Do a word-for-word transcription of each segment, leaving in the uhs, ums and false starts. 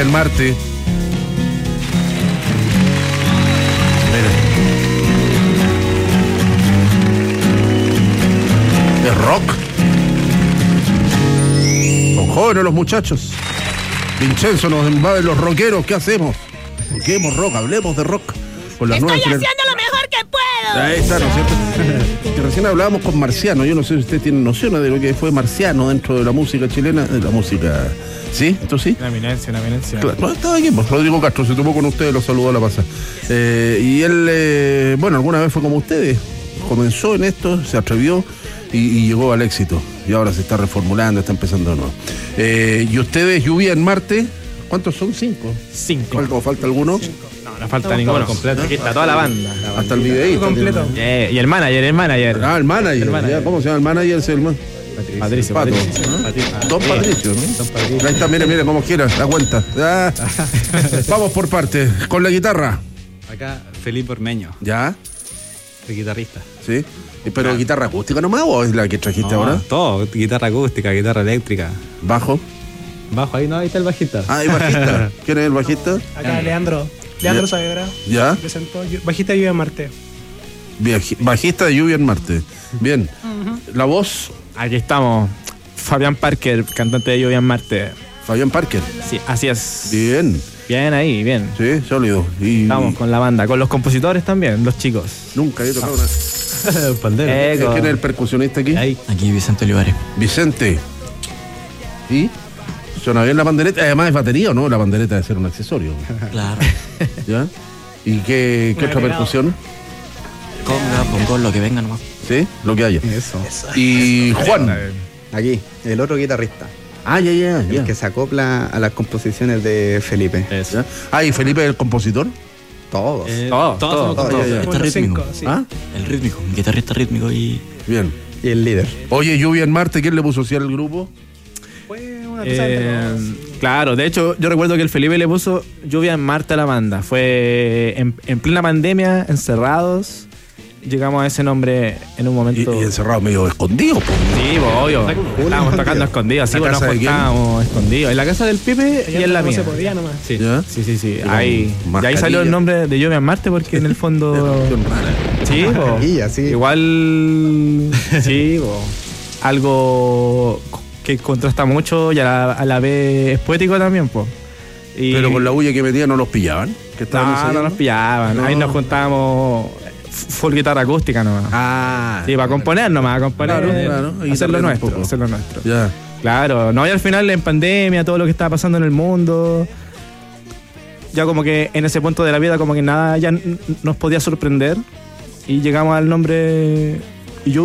lluvia en Marte. Es rock. Son jóvenes los muchachos. Vincenzo, nos invaden los rockeros. ¿Qué hacemos? Toquemos rock, hablemos de rock. Con las Estoy nuevas haciendo gener- lo mejor que puedo. Ahí está, ¿no es cierto? Que recién hablábamos con Marciano. Yo no sé si usted tiene nociones de lo que fue Marciano dentro de la música chilena, de la música. ¿Sí? ¿Tú sí? Una eminencia, una eminencia. Claro, no, estaba aquí, pues, Rodrigo Castro se tomó con ustedes, lo saludó a la pasada. Eh, y él, eh, bueno, alguna vez fue como ustedes, comenzó en esto, se atrevió y, y llegó al éxito. Y ahora se está reformulando, está empezando de nuevo. Eh, y ustedes, Lluvia en Marte, ¿cuántos son? ¿Cinco? Cinco. ¿Falta, falta alguno? No, no falta ninguno. Completo. Aquí está toda la banda. La Hasta el videíto. completo. Yeah, y el manager, el manager. Ah, el manager. El manager. Ya, ¿cómo se llama el manager? Es el man. Patricio, Pato. Patricio. ¿Ah? Patricio. Don Sí. Patricio, ¿no? Don Patricio. Ahí está, mire, mire, como quiera, da cuenta. Ah. Vamos por partes. Con la guitarra. Acá Felipe Ormeño, ¿Ya? el guitarrista. ¿Sí? ¿Pero guitarra acústica nomás o es la que trajiste No, ahora? todo, guitarra acústica, guitarra eléctrica. ¿Bajo? Bajo ahí, no, ahí está el bajista. Ah, ¿y bajista? ¿Quién es el bajista? Acá Leandro. Leandro Ya. Saavedra. ¿Ya? Presentó bajista de Lluvia en Marte. Viaji- Bajista de Lluvia en Marte. Bien. La voz, Aquí estamos. Fabián Parker, cantante de Lluvia en Marte. Fabián Parker. Sí, así es. Bien. Bien ahí, bien. Sí, sólido. Y Estamos con la banda, con los compositores también, los chicos. nunca he tocado una. Pandero. Eco. ¿Quién es el percusionista aquí? Ahí. Aquí Vicente Olivares. Vicente. ¿Y? Suena bien la pandereta. Además es batería, ¿o no? La pandereta debe ser un accesorio. Claro. ¿Ya? ¿Y qué, qué Un otra agregado. percusión? Conga, pongo lo que venga nomás. ¿Sí? Lo que haya. Eso. Y Juan. Aquí, el otro guitarrista, Ah, ya, ya, el ya. que se acopla a las composiciones de Felipe. Eso. ¿Ya? Ah, ¿y Felipe es el compositor? Todos. Eh, Todo, todos todo. somos todo, todos. ya, ya. Está Como los rítmico. cinco, sí. ¿Ah? El rítmico, un guitarrista rítmico y Bien. Y el líder. Oye, Lluvia en Marte, ¿quién le puso así al grupo? Fue una cosa de Eh, todos. claro, de hecho, yo recuerdo que el Felipe le puso Lluvia en Marte a la banda. Fue en, en plena pandemia, encerrados. Llegamos a ese nombre en un Y, momento. y encerrado medio escondido, pues. Sí, pues, obvio. Estábamos tocando escondidos, sí, ¿La pues nos casa de quién? juntábamos escondidos. En la casa del Pipe y Allá en la no mía. se podía nomás. Sí. ¿Ya? Sí, sí, sí. Era Ahí, un de ahí salió el mascarilla. nombre de Lluvia en Marte porque en el fondo. Cuestión rara. Sí, po. Mascarilla, sí. Igual. Sí, po. Algo que contrasta mucho y a la, a la vez es poético también, pues. Pero con la bulla que metía no los pillaban. Que estaban No, no ensayando. nos pillaban. No. Ahí nos juntábamos full guitarra acústica nomás. Ah. Sí, para componer nomás, a componer. Claro, claro. Y Hacer también lo un nuestro, poco. hacer lo nuestro. Ya. Claro, no, y al final en pandemia, todo lo que estaba pasando en el mundo, ya como que en ese punto de la vida como que nada ya n- nos podía sorprender y llegamos al nombre y yo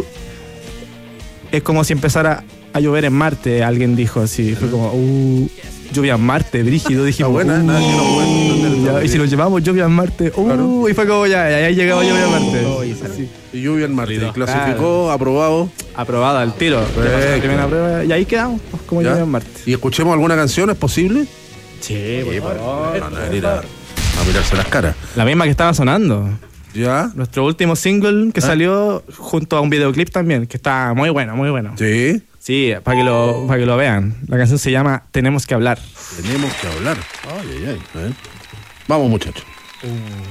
es como si empezara a llover en Marte, alguien dijo así, fue como uh, lluvia en Marte, brígido, dijimos buena, uh, nada que no bueno, ya, y si nos llevamos lluvia en Marte, uh, Claro. y fue como ya, ya, ya llegaba lluvia en Marte. Así. Y Lluvia en Marte. Válido. Clasificó, aprobado. Aprobada al tiro. Perfecto. La primera prueba, y ahí quedamos, pues, como ¿Ya? lluvia en Marte. ¿Y escuchemos alguna canción? ¿Es posible? Sí, por favor. No, no, venir a, a mirarse las caras. La misma que estaba sonando. ¿Ya? Nuestro último single que ¿Ah? salió junto a un videoclip también, que está muy bueno, muy bueno. Sí. Sí, para que lo, para que lo vean. La canción se llama Tenemos que hablar. Tenemos que hablar. Ay, ay, ay. A ver. Vamos, muchachos.